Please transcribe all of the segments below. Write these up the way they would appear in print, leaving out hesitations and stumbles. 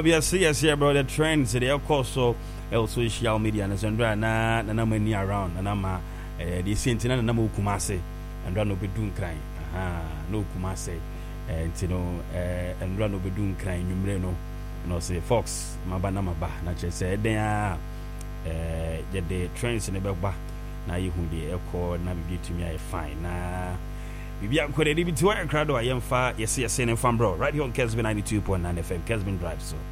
yes, bro. The trends, they of course so social media and Sandra na many around and I'm the sentinel and Namu Kumase and run over doing crying. No Kumase and and run over doing crying. You know, say Fox, Mabana Maba, not just said they are the trends in the back. Now you who the echo navigate to me, I fine. We are quite a to a crowd. I am far, yes, and fan bro, right here on Kesbin 92.9 FM, Kesbin Drive. So,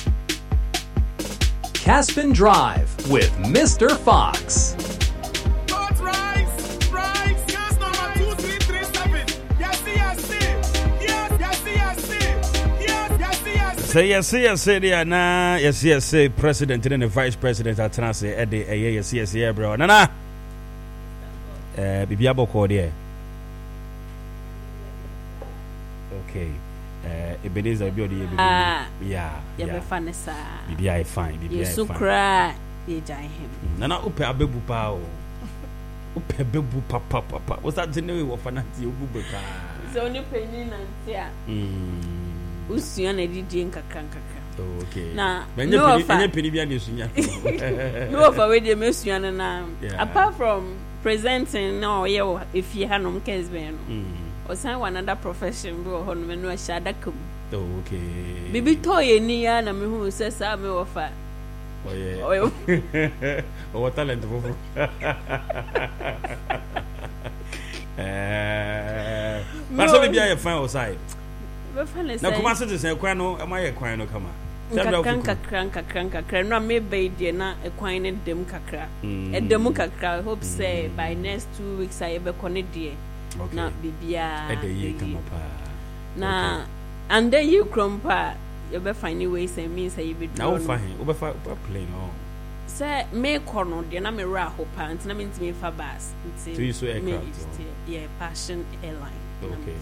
Kesbin Drive with Mr. Fox. Yes, number 2337. Say, President and the Vice President at Transit at the yes, bro. Nana. Bibiabo called here. Okay. Ebenezer Biodi. Yeah. Fanessa. Bibi fine. You so cry. You die him. Nana upe abebu pao. Upe bebu papa. What's that the name of Fanati Ubuka? It's only penny and tia. Usian editing kakranka. Okay. Now, no for with the Monsieur now. Apart from presenting, no, if you had no Kesbin or some another profession, go on when you are Shadakum. Okay. Bibi toy near and who says I'm offer. Oh, yeah. Oh, what talent. But maybe I find outside. Now, come on, citizen, Quano, am I a Quano come on? Kakra no me be de na ekwan ne dem kakra edem kakra hope say by next 2 weeks I be connect there na bibia e come pa na and then you crumpa you be find ways and means say you be now fine we be plane on say me kono de na me ra ho pa ntina me ntimi fa bus nti so you so aircraft yeah Passion Airline okay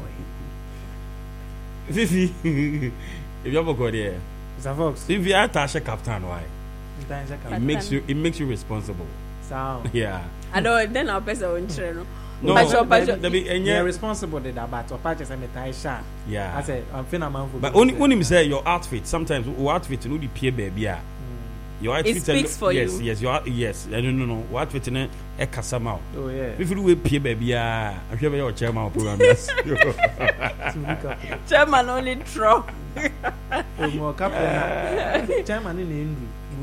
Fifi if you ever go there Fox. If you are Tasha Captain, why? It makes you responsible. So yeah. I know then I'll pass on train. No, you're responsible for that, but purchase a Tasha. Yeah. I said I'm finna man for. But only say your outfit. Sometimes your outfit no the peer baby. Your outfit speaks for you. Yes, yes. I don't know. What outfit in a casama. Oh yeah. If you do peer baby, I'm sure your chairman program. Yes. Chairman only throw. Chairman in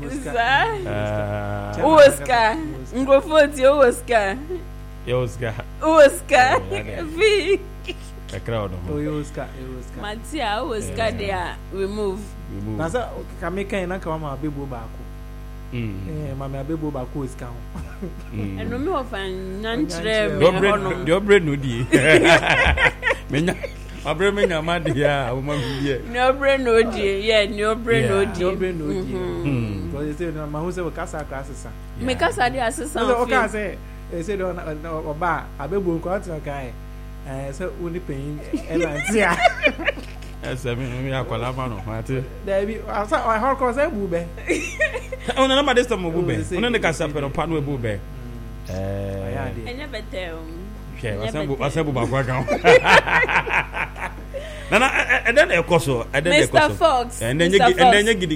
Oscar. Ngofoti Oscar. Oscar. V. A crowd. Oscar. Matia Oscar there remove. Nasa kameka ina kama abebo bako. Mama abebo bako Oscar. Eno me ofan nanchre me. Do bread no di. Menya Abreme nyama dia o ma bibie. No brain no die. Yeah, no brain no die. No brain no die. Because they say ma who say we kasa asesa. Me kasa dey asesa. So o ka say e say do oba abebo nko ati kan. So uni pen elantia. Ese me akwala ma no mate. There be asa o how cause e bube. Ona na ma dey some bube. Ona ne kasa pero pa no bube. Enya betel. Okay, wasembu bakwa kan. Nana and then of course Mr. Fox. And then you gidi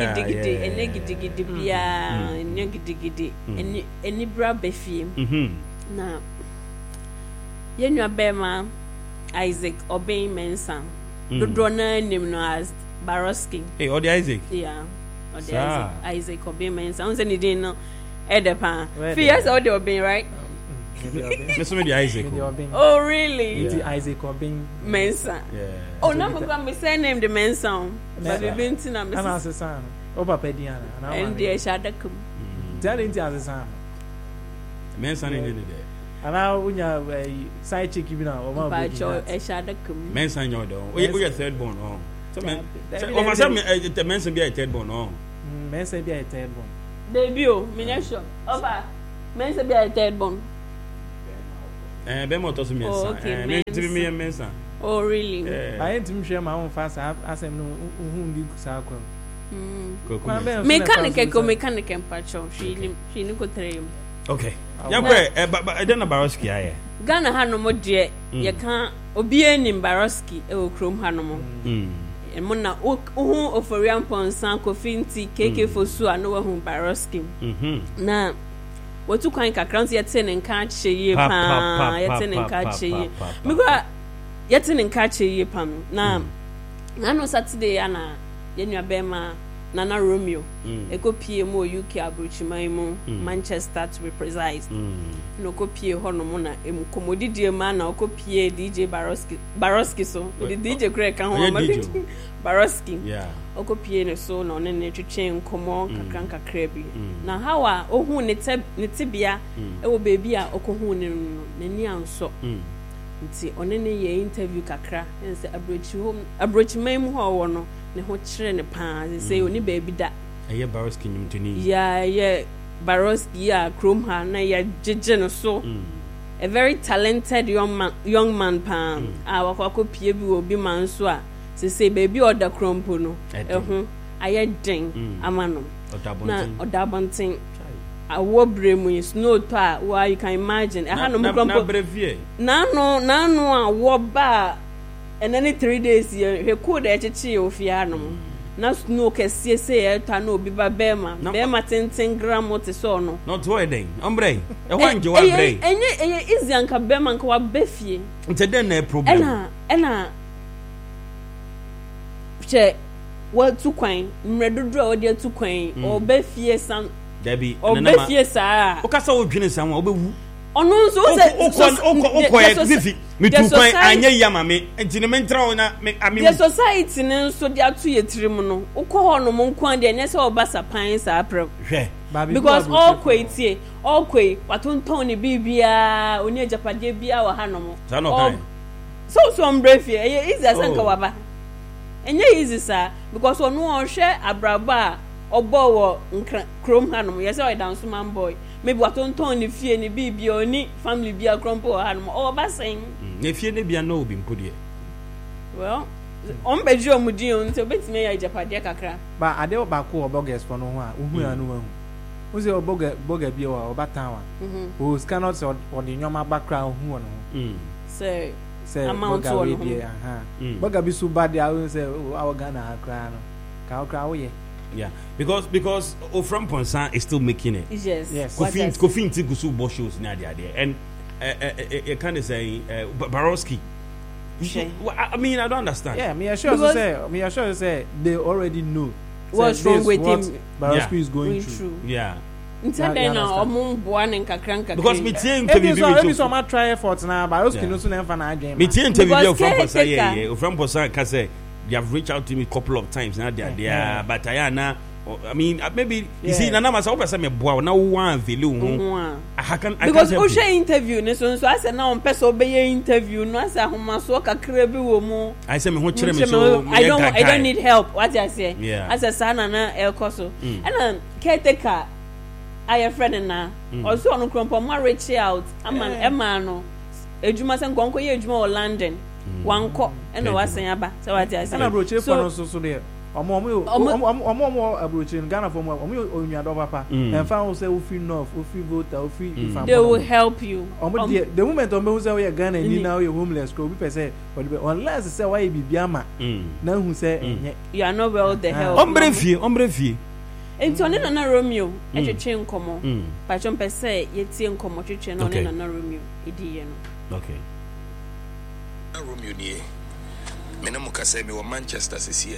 bia. Any bra befi. Na yenua bema Isaac Obey Mensa. Do na name no as Baroski. Hey, Odi Isaac. Yeah. Odi Isaac Obey Mensa. On say ni dey no edepa. Fears Odi Obey, right? Mr. Isaac. Oh really? It's Isaac Obin Mensa. Yeah. Oh, now me say name the Mensa. But we been to na me. Ana asesa. O papa Diana. And the Shadakum. Tell into asesa. Mensa ni dey. Ana unya side chick bi na o ma Ba cho Shadakum. Mensa nyodo. We third born on. So men. O ma say the Mensa be a third born on. Mensa be a third born. Debut, me na sure. Over. Mensa be a third born. Bemo to so me mensa. Oh really? I ain't him share my own fast asem no hu ndi sa akwa. Mechanic empacho. She ni ko trem. Okay. Yeah, but then Baroski aye. Ghana ha no mo de ye kan obi anim Baroski e wo krom ha no mo. mona ohu oforian ponsan kofinti keke fosu ano wahu Baroski na watu kwan kakra nso yete ne nka cheye pa yete ne nka cheye migwa yete ne nka cheye pa na no Saturday ana yenua bema Nana Romeo ekopie mo UK abrochiman mu Manchester to be precise no kopie hono mo na komodidie ma na okopie DJ Baroski so the DJ kure ka ho ma Baroski okopie ne so na one ne twetwe nkomo kakra bi na hawa ohun ne tibia ewo bebi a okohu ne n'ani anso nti one ne ye interview kakra ense abrochiman mu ho wo no ne ho kire ne pa say oni baby da eye Baroski nyimtoni yeah Baroski ya chrome ha na ya jeje no so a very talented young man pa wakwa pie bi obi man so a say baby order chrome po no ehu aye den amano na odabontin awo bremu snow to a why you can imagine no awo ba and then 3 days he could echichi ofiano na snow kese say ta no obi ba bema 10 gram what so no not wedding ombre e wanje wa bre enye easy anka bema nka wa befie ntede na problem ena che what tu kwan mredodo o de tu kwan o befie san Debbie o befie sa o kasa o dwene san wa obewu ono so se fifi me tu kwan anye yama me enti ne mentra ona me ami the society ne so de atu yetirim no ukọ ho no mo nkwan de ne se obasa pan sa aprem hwe because all kwaitie watonton ne bibia oni ajapade bia wa hanom so ombrefie e easy asanka waba enye easy sa because onu ohwe abraba obo wo chrome hanom yes o dance man boy maybe watonton ne fie ne bibia oni family bia krompo hanom o basen ne fie ne bia no obi mpodie well on beji omudi on to betime ya japade kakra ba ade ba ko oboges for no ho a ohu ya no wahu o se oboga bia wa obatan wa o cannot say on the normal background hu no say amount on bia boga bi su bad ya o say our Ghana akra no ka okra wo ye yeah because Ofram Ponsan is still making it yes Kofin Tigusu bo shows na there and kind of say Baroski I mean I don't understand yeah me sure say they already know what's wrong with him Baroski is going through yeah intended na omumboa nkakranka because me tie interview bi so ma try effort na Baroski no so na mfa na agem me tie interview bi Ofram Ponsan yeah Ofram Ponsan ka say they have reached out to me a couple of times now there but I mean maybe you see na masa opesa me boa na one value because o share interview ne so I say na on person be interview no asa homa so kakra bi wo mu I say me ho kire me so I don't need help what I say as a son na elkoso and caretaker I friend na also on krompo ma reach out ama no ejuma se nkonko ye ejuma o London wanko eno wasen aba se what I say na broche for no so there omo abrochi Ghana for omo onua do papa and fan say we feel north we feel voter we feel if they will help you the moment omo say we Ghana ni now you homeless go be say unless say why bibia ma na hu say enye you are not well the help ombre fie enti one na Romeo etwetwe nkomo pa chom pese yetie nkomo twetwe na one na Romeo ediye no okay Romeo nie mena mo kasa me wo Manchester CCA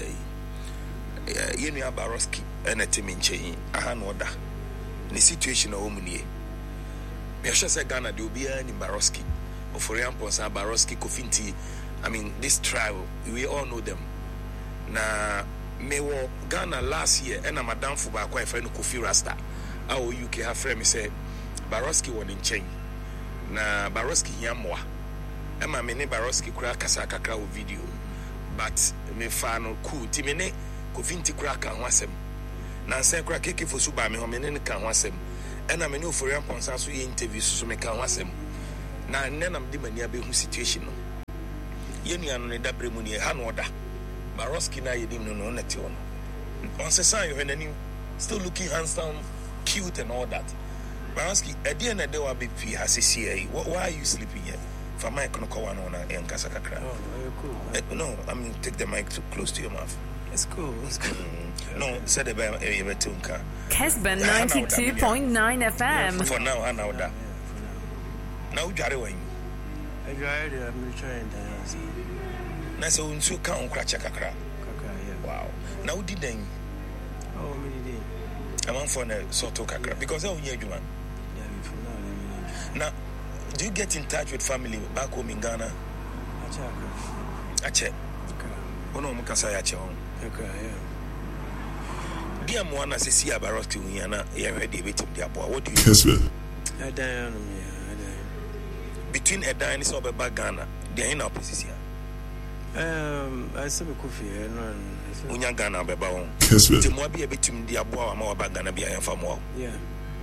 yenu Baroski ena timi nchen aha no da ni situation o mu nie me hwe se Ghana de obia ni Baroski oforian Ponsan Baroski Kofinti I mean this tribe we all know them na me wo Ghana last year ena madam fu ba kwa ifa no Kofi Rasta a o UK ha frame say Baroski won nchen na Baroski hiamoa ema me ne Baroski kura kasa kakra o video but me fa no cool ti me ne Kofinti kura kan ho asem na nsen kura keke fosu ba me ho me ne kan ho asem ena me ne Oforian Ponsan so ye interview so me kan ho asem na ne nam de mani abehu situation no ye nua no ne dabre mu ne ha no oda Baroski na ye dim no na ti ono on se san yo henanim still looking handsome cute and all that Baroski at the end of the day wa be fi hasisi why are you sleeping here For mic no call one on and Casacacra. Oh, cool. No, I mean take the mic too close to your mouth. It's cool. It's cool. No, said about a betunka. Kesben 92.9 FM. For now, I know that. Now, Jarry Wayne. I tried it. I'm trying to dance. Nice own so count crack cacra. Wow. Now, did then? Oh, many days. I want for a sort of cacra because I'll hear you, man. Now, do you get in touch with family back home in Ghana? I check. Oh, no, Mukasa, I check. Dear Moana says, see about to me, and I already waiting the boy. What do you think? I die. Between a dine is over back Ghana, they are in our position. I said, Kofi, and Unya Ghana, Beba. The more be a bit to the boy, more about Ghana be a farm. Yeah.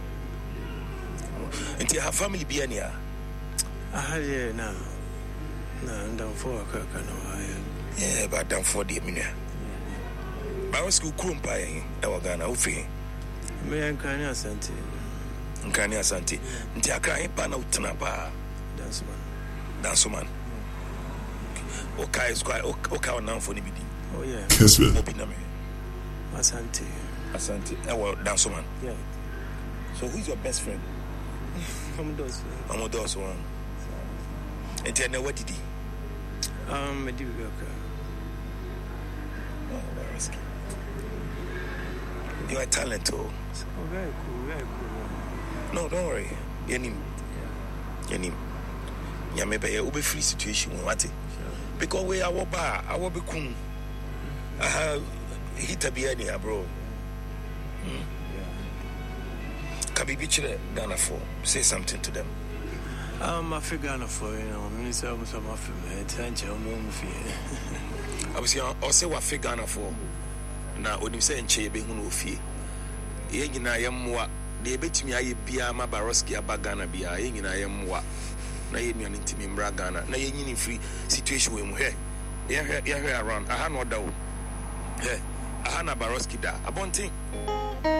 Until her family be near. I had it now. No, I'm down for a cook. Yeah, but down for the minute. Our school crew pie, our Ghana, free. Me and Kanye Asante. Kanye Asante. Until I cry, pan out Tanapa. Dance man. Okay, is quite okay now for the bidding. Oh, yeah. Opiname. Asante. Our dance man. Yeah. So, who's your best friend? I'm those one. And tell me what did he? I do work. Oh, very risky. You are talented. Oh, very cool. No, don't worry. Yanim. Maybe a be free situation. What? Because we are bar, I will be cool. I have hit a beer near, bro. Can be picture Ghana for say something to them. I figure Ghana for Minister of some of them. I was say what figure Ghana for. Now, when you say in Che, being no fee. Yen I am what they bet me I be a Baroski about Ghana be a yen I am what. Na yen an intimate Ghana. Na yen free situation when we here around. I had no doubt. Hey, I had a Baroski da. A bon thing.